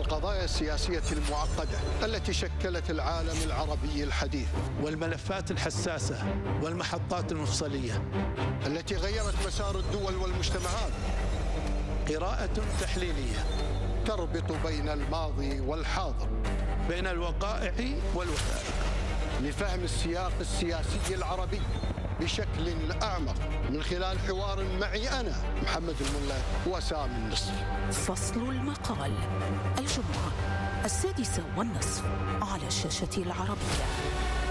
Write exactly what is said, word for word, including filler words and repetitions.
القضايا السياسية المعقدة التي شكلت العالم العربي الحديث، والملفات الحساسة والمحطات المفصلية التي غيرت مسار الدول والمجتمعات. قراءة تحليلية تربط بين الماضي والحاضر، بين الوقائع والوثائق، لفهم السياق السياسي العربي بشكل أعمق من خلال حوار معي أنا محمد الملا وسام النصر. فصل المقال الجمعة السادسة والنصف على الشاشة العربية.